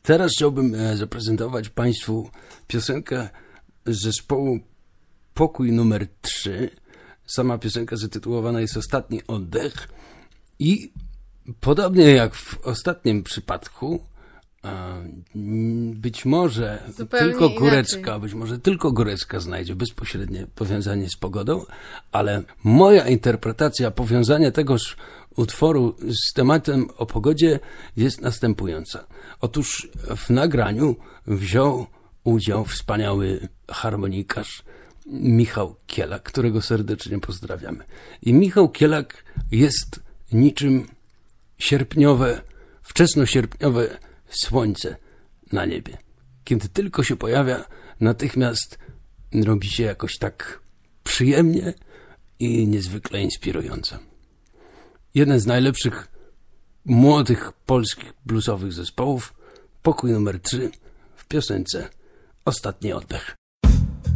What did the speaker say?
Teraz chciałbym zaprezentować Państwu piosenkę z zespołu Pokój numer 3. Sama piosenka zatytułowana jest Ostatni oddech i podobnie jak w ostatnim przypadku, być może tylko Górecka znajdzie bezpośrednie powiązanie z pogodą, ale moja interpretacja powiązania tegoż utworu z tematem o pogodzie jest następująca. Otóż w nagraniu wziął udział wspaniały harmonikarz Michał Kielak, którego serdecznie pozdrawiamy. I Michał Kielak jest niczym wczesnosierpniowe słońce na niebie. Kiedy tylko się pojawia, natychmiast robi się jakoś tak przyjemnie i niezwykle inspirująco. Jeden z najlepszych młodych polskich bluesowych zespołów, Pokój numer 3 w piosence Ostatni oddech.